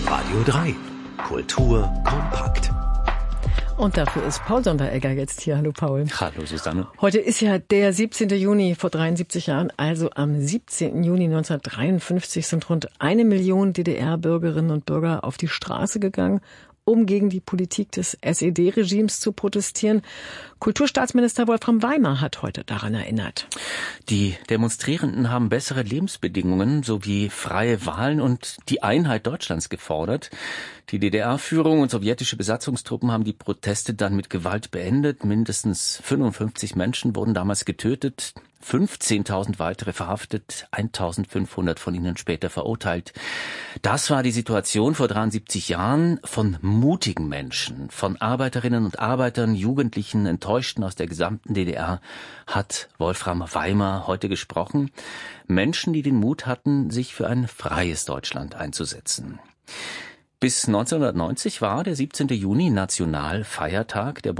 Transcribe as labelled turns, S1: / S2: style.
S1: Radio 3. Kultur kompakt.
S2: Und dafür ist Paul Sonderegger jetzt hier. Hallo Paul.
S3: Hallo Susanne.
S2: Heute ist ja der 17. Juni vor 73 Jahren, also am 17. Juni 1953 sind rund 1 Million DDR-Bürgerinnen und Bürger auf die Straße gegangen, um gegen die Politik des SED-Regimes zu protestieren. Kulturstaatsminister Wolfram Weimer hat heute daran erinnert.
S3: Die Demonstrierenden haben bessere Lebensbedingungen sowie freie Wahlen und die Einheit Deutschlands gefordert. Die DDR-Führung und sowjetische Besatzungstruppen haben die Proteste dann mit Gewalt beendet. Mindestens 55 Menschen wurden damals getötet, 15.000 weitere verhaftet, 1.500 von ihnen später verurteilt. Das war die Situation vor 73 Jahren von mutigen Menschen, von Arbeiterinnen und Arbeitern, Jugendlichen, Enttäuschten aus der gesamten DDR, hat Wolfram Weimer heute gesprochen. Menschen, die den Mut hatten, sich für ein freies Deutschland einzusetzen. Bis 1990 war der 17. Juni Nationalfeiertag. Der